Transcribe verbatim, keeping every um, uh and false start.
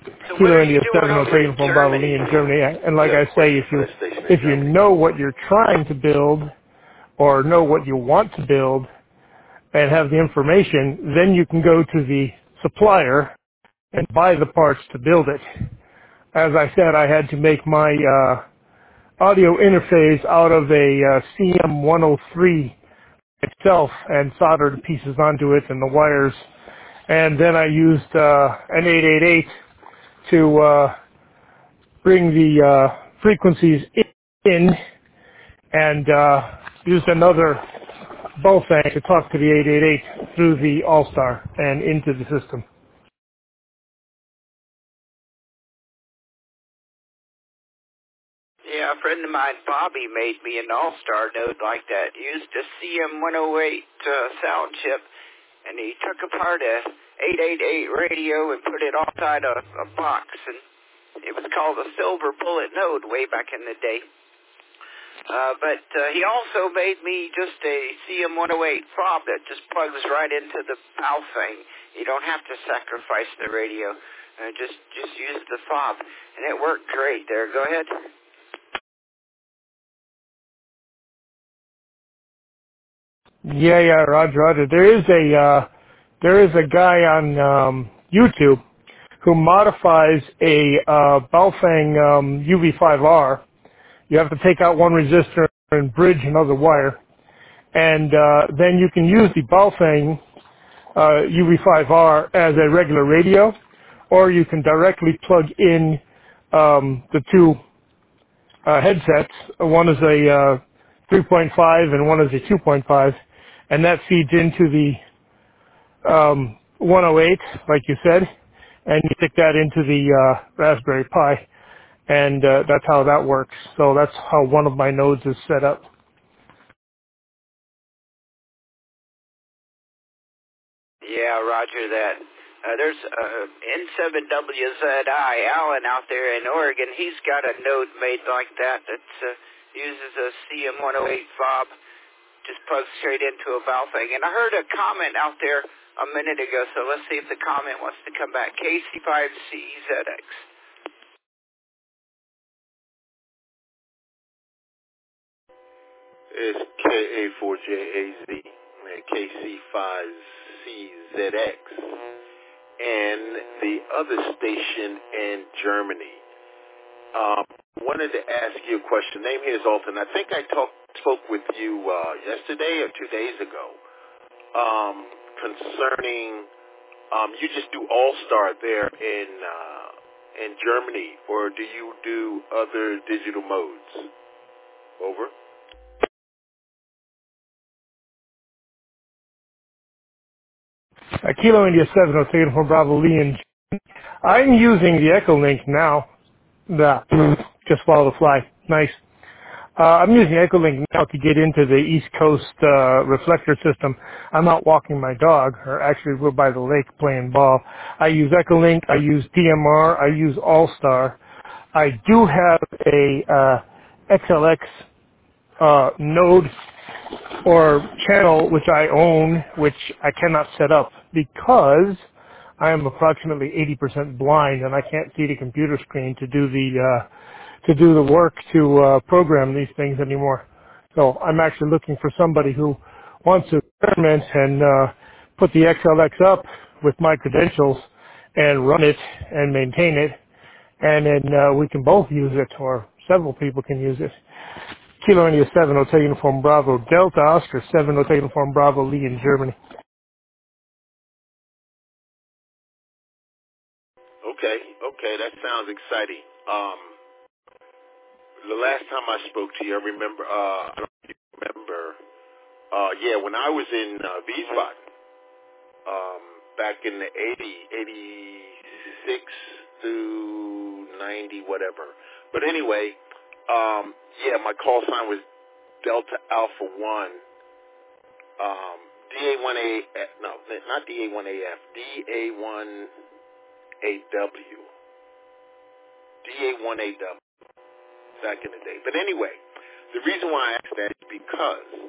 So what Kilo are you India doing seven over Hotel in Uniform Bravo Germany? Lee in Germany. And like Yeah, I say, waiting if for you that station in if you Germany. know what you're trying to build or know what you want to build and have the information, then you can go to the supplier and buy the parts to build it. As I said, I had to make my uh, audio interface out of a uh, C M one oh three itself and soldered pieces onto it and the wires. And then I used uh, an eight eighty-eight to uh, bring the uh, frequencies in and uh, used another Baofeng to talk to the eight eighty-eight through the All-Star and into the system. Yeah, a friend of mine, Bobby, made me an All-Star node like that. He used a C M one oh eight uh, sound chip, and he took apart a eight eighty-eight radio and put it outside a, a box, and it was called a Silver Bullet node way back in the day. Uh, but uh, he also made me just a C M one oh eight fob that just plugs right into the Baofeng. You don't have to sacrifice the radio. Uh, just just use the fob, and it worked great there. Go ahead. Yeah, yeah, Roger, Roger. There is a uh, there is a guy on um, YouTube who modifies a uh, Baofeng um, U V five R. You have to take out one resistor and bridge another wire, and uh, then you can use the Baofeng uh, U V five R as a regular radio, or you can directly plug in um, the two uh, headsets. One is a uh, three point five and one is a two point five, and that feeds into the um, one oh eight, like you said, and you stick that into the uh, Raspberry Pi, and uh, that's how that works. So that's how one of my nodes is set up. Yeah, roger that. Uh, there's uh, N seven W Z I, Alan out there in Oregon. He's got a node made like that that uh, uses a C M one oh eight fob, just plugs straight into a Baofeng. And I heard a comment out there a minute ago, so let's see if the comment wants to come back. K C five C Z X. It's K A four J A Z and K C five C Z X and the other station in Germany. Um, wanted to ask you a question. Name here is Alton. I think I talked spoke with you uh, yesterday or two days ago um, concerning um, you just do All-Star there in uh, in Germany, or do you do other digital modes? Over. Uh, Kilo India seven, I'll take it from Bravo Lee. And I'm using the Echolink now. The, just follow the fly. Nice. Uh, I'm using Echolink now to get into the East Coast uh, reflector system. I'm out walking my dog, or actually we're by the lake playing ball. I use Echolink, I use D M R, I use All-Star. I do have a uh, X L X uh, node or channel which I own, which I cannot set up because I am approximately eighty percent blind and I can't see the computer screen to do the uh, to do the work to uh, program these things anymore. So I'm actually looking for somebody who wants to experiment and uh, put the X L X up with my credentials and run it and maintain it, and then uh, we can both use it, or several people can use it. Kilo India seven, Hotel Uniform Bravo, Delta Oscar seven, Hotel Uniform Bravo, Lee in Germany. Okay, okay, that sounds exciting. Um, the last time I spoke to you, I remember, uh, I don't know if you remember, uh, yeah, when I was in uh, Wiesbaden, um, back in the eighty, eighty-six through ninety, whatever. But anyway, um, yeah, my call sign was Delta Alpha one, um, D A one A, no, not D A one A F, D A one A W. D A one A W back in the day. But anyway, the reason why I asked that is because